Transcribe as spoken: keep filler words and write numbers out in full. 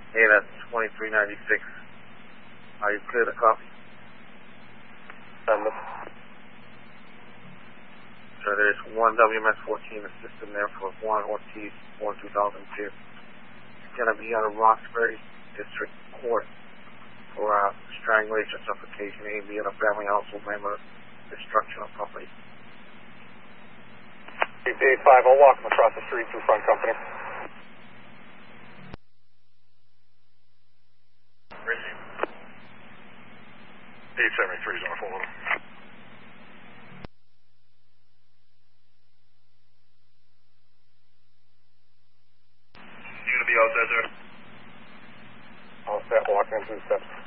Hey, that's twenty-three ninety-six. Are you clear to copy? Send it. So there's one W M S fourteen assistant there for Juan Ortiz, born two thousand two. It's going to be out of Roxbury District Court for uh, strangulation, suffocation, A B, and a family household member, destruction of property. eight five, I'll walk him across the street through front company. eight seventy-three is on a full. You gonna be outside there? I'll step walking in two steps.